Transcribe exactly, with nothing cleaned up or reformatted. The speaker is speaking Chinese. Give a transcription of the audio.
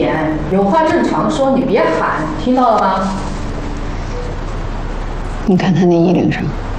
点，有话正常说，你别喊，听到了吗？ 你看他那衣领上。